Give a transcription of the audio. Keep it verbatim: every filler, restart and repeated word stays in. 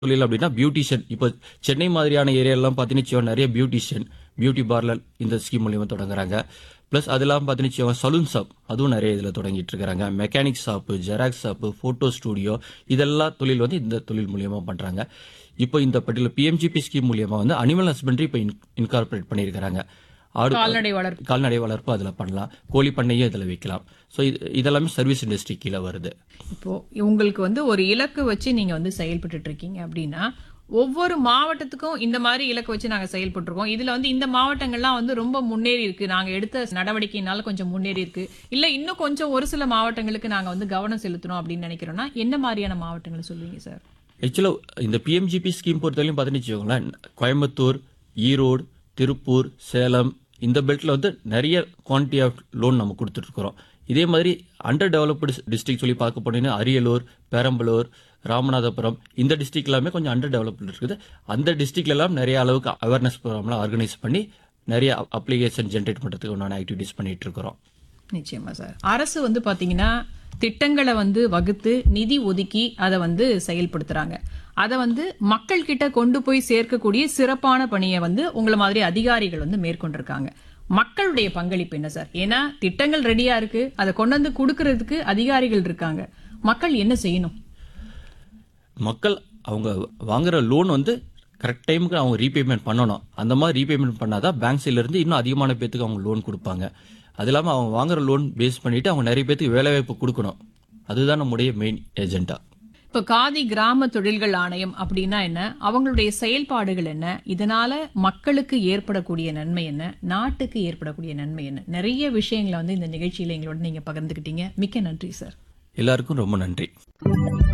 தொழில் அப்படின்னா பியூட்டிஷியன். இப்போ சென்னை மாதிரியான ஏரியாலாம் பார்த்தீங்கன்னா நிறைய பியூட்டிஷியன், பியூட்டி பார்லர் இந்த ஸ்கீம் மூலியமா தொடங்குறாங்க. பிளஸ் அது இல்லாமல் பார்த்தீங்கன்னா சலூன் ஷாப் அதுவும் நிறைய இதில் தொடங்கிட்டு இருக்காங்க. Mechanic shop, xerox shop, photo studio இதெல்லாம் தொழில் வந்து இந்த தொழில் மூலியமா பண்றாங்க. இப்போ இந்த பர்டிகுலர் பிஎம்ஜிபி ஸ்கீம் மூலியமா வந்து அனிமல் ஹஸ்பண்டரி இப்போ இன்கார்பரேட் பண்ணியிருக்கிறாங்க. ஆடு கால்நடை வளர்ப்பு. கால்நடை வளர்ப்பு அதில் பண்ணலாம், கோழி பண்ணையும் இதில் வைக்கலாம். ஸோ இது இதெல்லாமே சர்வீஸ் இண்டஸ்ட்ரி கீழே வருது. இப்போ உங்களுக்கு வந்து ஒரு இலக்கு வச்சு நீங்க வந்து செயல்பட்டு இருக்கீங்க அப்படின்னா ஒவ்வொரு மாவட்டத்துக்கும் இந்த மாதிரி இலக்கு வச்சு நாங்க செயல்பட்டு இருக்கோம். இதுல வந்து இந்த மாவட்டங்கள்லாம் வந்து ரொம்ப முன்னேறி இருக்கு, நாங்க எடுத்த நடவடிக்கையினால கொஞ்சம் முன்னேறி இருக்கு, இல்ல இன்னும் கொஞ்சம் ஒரு சில மாவட்டங்களுக்கு நாங்க வந்து கவனம் செலுத்தணும் அப்படின்னு நினைக்கிறோம்னா என்ன மாதிரியான மாவட்டங்கள் சொல்லுவீங்க சார்? ஆக்சுவலாக இந்த பிஎம்ஜிபி ஸ்கீம் பொறுத்தவரையும் பார்த்தீங்கன்னு வச்சுக்கோங்களேன், கோயம்புத்தூர், ஈரோடு, திருப்பூர், சேலம் இந்த பெல்ட்ல வந்து நிறைய குவான்டிட்டி ஆஃப் லோன் நம்ம கொடுத்துட்டு இருக்கிறோம். இதே மாதிரி அண்டர் டெவலப்டு டிஸ்ட்ரிக்ட் சொல்லி பார்க்க போனீங்கன்னா அரியலூர், பெரம்பலூர், ராமநாதபுரம் இந்த டிஸ்ட்ரிக்ட் எல்லாமே கொஞ்சம் அண்டர் டெவலப்டு இருக்குது. அந்த டிஸ்ட்ரிக்ட்ல எல்லாம் நிறைய அளவுக்கு அவேர்னஸ் ப்ரோக்ராம்லாம் ஆர்கனைஸ் பண்ணி நிறைய அப்ளிகேஷன் ஜென்ரேட் பண்ணுறதுக்கு உண்டான ஆக்டிவிட்டிஸ் பண்ணிட்டு இருக்கிறோம். நிச்சயமா சார். அரசு வந்து பாத்தீங்கன்னா திட்டங்களை வந்து வகுத்து நிதி ஒதுக்கி அதை வந்து செயல்படுத்துறாங்க. அதை வந்து மக்கள் கிட்ட கொண்டு போய் சேர்க்கக்கூடிய சிறப்பான பணியை வந்து உங்களை மாதிரி அதிகாரிகள் வந்து மேற்கொண்டிருக்காங்க. மக்களுடைய பங்களிப்பு என்ன சார்? ஏன்னா திட்டங்கள் ரெடியா இருக்கு, அதை கொண்டு வந்து கொடுக்கறதுக்கு அதிகாரிகள் இருக்காங்க. மக்கள் என்ன செய்யணும்? மக்கள் அவங்க வாங்குற லோன் வந்து கரெக்ட் டைமுக்கு அவங்க ரீபேமெண்ட் பண்ணணும். அந்த மாதிரி ரீபேமெண்ட் பண்ணாதான் பேங்க் சைட்ல இருந்து இன்னும் அதிகமான பேத்துக்கு அவங்க லோன் கொடுப்பாங்க. அது இல்லாமல் அவங்க வாங்குற லோன் பேஸ் பண்ணிட்டு அவங்க நிறைய பேத்துக்கு வேலை வாய்ப்பு கொடுக்கணும். அதுதான் நம்முடைய மெயின் ஏஜெண்டா. இப்ப காதி கிராம தொழில்கள் ஆணையம் அப்படின்னா என்ன, அவங்களுடைய செயல்பாடுகள் என்ன, இதனால மக்களுக்கு ஏற்படக்கூடிய நன்மை என்ன, நாட்டுக்கு ஏற்படக்கூடிய நன்மை என்ன, நிறைய விஷயங்களை வந்து இந்த நிகழ்ச்சியில எங்களோட நீங்க பகிர்ந்துக்கிட்டீங்க. மிக்க நன்றி சார். எல்லாருக்கும் ரொம்ப நன்றி.